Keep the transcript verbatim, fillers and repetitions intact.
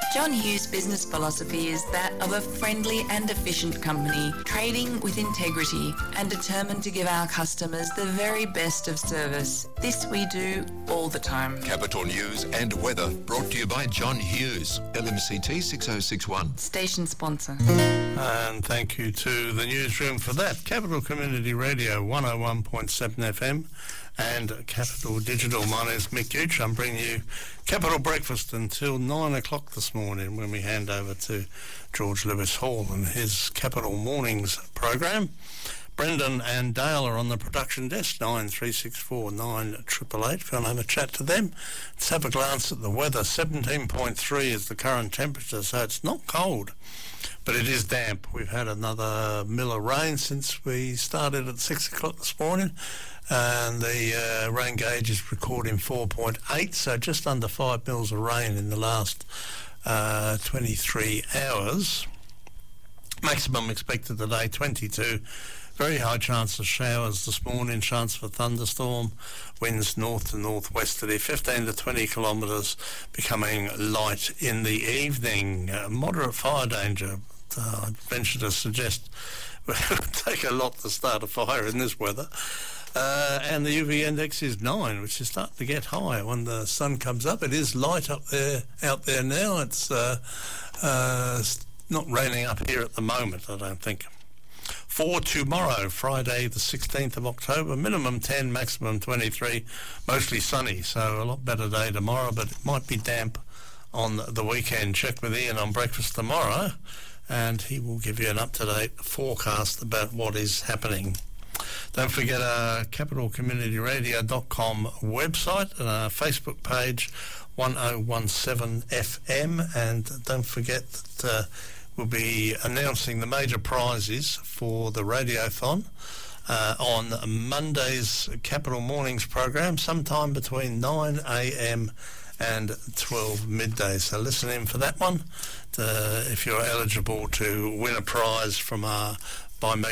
John Hughes' business philosophy is that of a friendly and efficient company, trading with integrity and determined to give our customers the very best of service. This we do all the time. Capital News and weather brought to you by John Hughes, L M C T six oh six one. Station sponsor. And thank you to the newsroom for that. Capital Community Radio one oh one point seven F M and Capital Digital. My name is Mick Gooch. I'm bringing you Capital Breakfast until nine o'clock this morning when we hand over to George Lewis Hall and his Capital Mornings program. Brendan and Dale are on the production desk, nine three six four nine eight eight eight. If you want to have a chat to them, let's have a glance at the weather. seventeen point three is the current temperature, so it's not cold, but it is damp. We've had another mill of rain since we started at six o'clock this morning, and the uh, rain gauge is recording four point eight, so just under five mils of rain in the last uh, twenty-three hours. Maximum expected today, twenty-two. Very high chance of showers this morning, chance for thunderstorm, winds north to northwesterly, fifteen to twenty kilometres, becoming light in the evening. Uh, moderate fire danger. Uh, I'd venture to suggest it would take a lot to start a fire in this weather. Uh, and the U V index is nine, which is starting to get higher when the sun comes up. It is light up there, out there now. It's uh, uh, not raining up here at the moment, I don't think. For tomorrow, Friday the sixteenth of October, minimum ten, maximum twenty-three, mostly sunny, so a lot better day tomorrow, but it might be damp on the weekend. Check with Ian on breakfast tomorrow, and he will give you an up-to-date forecast about what is happening. Don't forget our capital community radio dot com website and our Facebook page, one oh one seven F M, and don't forget that uh, we'll be announcing the major prizes for the Radiothon uh, on Monday's Capital Mornings program, sometime between nine a m and twelve midday. So listen in for that one uh, if you're eligible to win a prize from our By